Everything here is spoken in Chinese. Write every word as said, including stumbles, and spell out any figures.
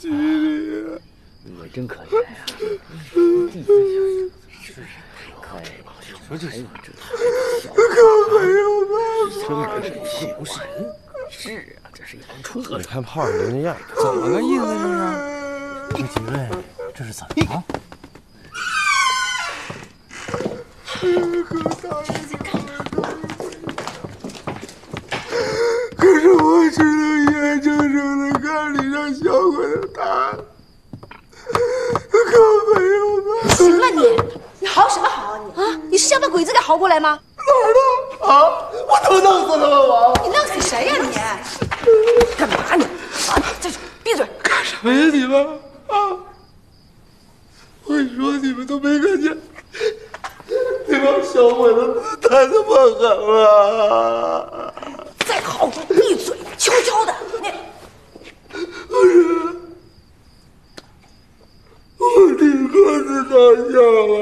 局里。 你真可怜呀！地分下是太可怜了，说这还有这可没有办法，生人是不是人？是啊，这是一帮畜生。 你看炮上人那样， 怎么个意思这是？这几位这是怎么了？ 可是我只能眼睁睁的看你让小鬼子打，可没有办法。 行了你，你嚎什么嚎啊你啊？你是想把鬼子给嚎过来吗？ 哪儿的啊？我他妈弄死他了我！ 你弄死谁呀你？干嘛你？啊！站住！闭嘴！ 干什么呀你们啊？我说你们都没看见，那帮小鬼子太他妈狠了！ 再嚎，闭嘴！悄悄的，你。 不是，我听哥子大笑了。